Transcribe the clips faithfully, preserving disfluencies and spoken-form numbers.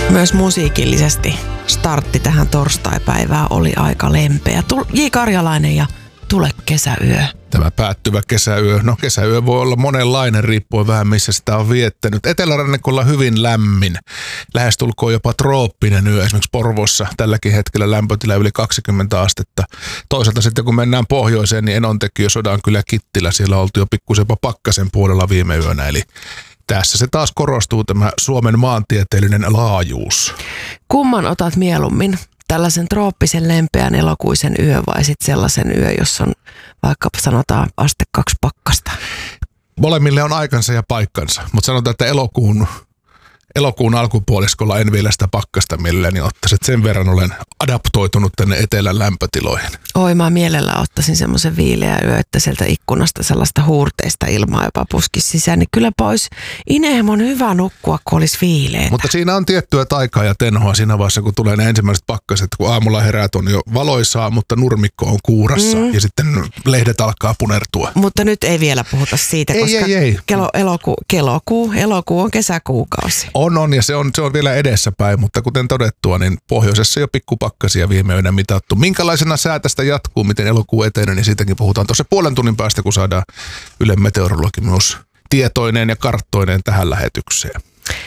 Myös musiikillisesti startti tähän torstaipäivään oli aika lempeä. J. Karjalainen ja Tule kesäyö. Tämä päättyvä kesäyö. No kesäyö voi olla monenlainen, riippuen vähän missä sitä on viettänyt. Etelärannikolla hyvin lämmin. Lähestulkoon jopa trooppinen yö. Esimerkiksi Porvoossa tälläkin hetkellä lämpötila yli kaksikymmentä astetta. Toisaalta sitten kun mennään pohjoiseen, niin Enontekiö, Sodankylä, Kittilä. Siellä on oltu jo pikkusen pakkasen puolella viime yönä. Eli tässä se taas korostuu tämä Suomen maantieteellinen laajuus. Kumman otat mieluummin? Tällaisen trooppisen lempeän elokuisen yö vai sitten sellaisen yö, jossa on vaikka sanotaan aste kaksi pakkasta? Molemmille on aikansa ja paikkansa, mutta sanotaan, että elokuun, elokuun alkupuoliskolla en vielä sitä pakkasta mielelläni ottaisi. Sen verran olen adaptoitunut tänne etelän lämpötiloihin. Oi, mä mielellä ottaisin semmoisen viileä yö, että sieltä ikkunasta sellaista huurteista ilmaa jopa puskisi sisään. Niin kyllä pois inehmon hyvä nukkua, kun olisi viileetä. Mutta siinä on tiettyä taikaa ja tenhoa siinä vaiheessa, kun tulee ne ensimmäiset pakkaset. Kun aamulla heräät on jo valoisaa, mutta nurmikko on kuurassa mm. ja sitten lehdet alkaa punertua. Mutta nyt ei vielä puhuta siitä, ei, koska ei, ei. Kelo, eloku, kelokuu, elokuu on kesäkuukausi. On, on ja se on, se on vielä edessäpäin, mutta kuten todettua, niin pohjoisessa jo pikkupakkasia viime yönä mitattu. Minkälaisena sää tästä jatkuu, miten elokuu etenee, niin siitäkin puhutaan tuossa puolen tunnin päästä, kun saadaan Ylen meteorologi myös tietoineen ja karttoineen tähän lähetykseen.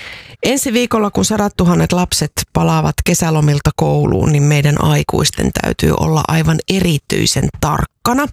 Ensi viikolla, kun sadat tuhannet lapset palaavat kesälomilta kouluun, niin meidän aikuisten täytyy olla aivan erityisen tarkkana.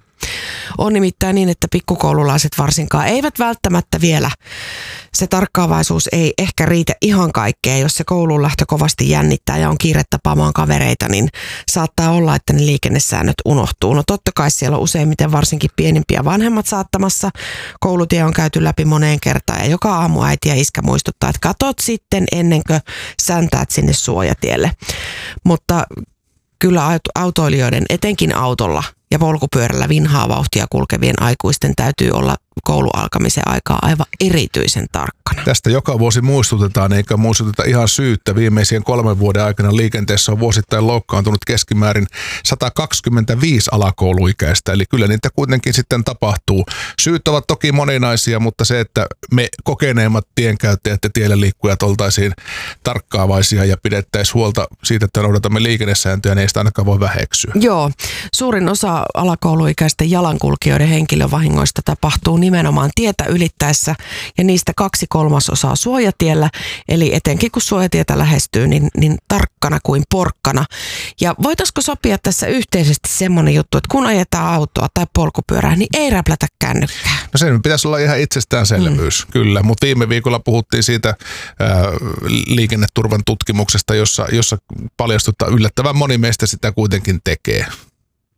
On nimittäin niin, että pikkukoululaiset varsinkaan eivät välttämättä vielä, se tarkkaavaisuus ei ehkä riitä ihan kaikkeen. Jos se kouluun lähtö kovasti jännittää ja on kiire tapaamaan kavereita, niin saattaa olla, että ne liikennesäännöt unohtuu. No totta kai siellä on useimmiten varsinkin pienimpiä vanhemmat saattamassa. Koulutie on käyty läpi moneen kertaan ja joka aamu äiti ja iskä muistuttaa, että katot sitten ennen kuin säntäät sinne suojatielle. Mutta kyllä autoilijoiden, etenkin autolla ja polkupyörällä vinhaa vauhtia kulkevien aikuisten täytyy olla koulualkamisen aikaa aivan erityisen tarkkana. Tästä joka vuosi muistutetaan, eikä muistuteta ihan syyttä. Viimeisien kolmen vuoden aikana liikenteessä on vuosittain loukkaantunut keskimäärin sata kaksikymmentäviisi alakouluikäistä, eli kyllä niitä kuitenkin sitten tapahtuu. Syyt ovat toki moninaisia, mutta se, että me kokeneemmat tienkäyttäjät ja tiellä liikkujat oltaisiin tarkkaavaisia ja pidettäisiin huolta siitä, että noudatamme liikennesääntöjä, niin ei sitä ainakaan voi väheksyä. Joo, suurin osa alakouluikäisten jalankulkijoiden henkilövahingoista tapahtuu nimenomaan tietä ylittäessä ja niistä kaksi kolmasosaa suojatiellä. Eli etenkin kun suojatietä lähestyy, niin, niin tarkkana kuin porkkana. Ja voitaisiko sopia tässä yhteisesti semmoinen juttu, että kun ajetaan autoa tai polkupyörää, niin ei räplätä kännykkää. No sen pitäisi olla ihan itsestäänselvyys, mm. kyllä. Mutta viime viikolla puhuttiin siitä ää, liikenneturvan tutkimuksesta, jossa, jossa paljastuttaa yllättävän moni meistä sitä kuitenkin tekee.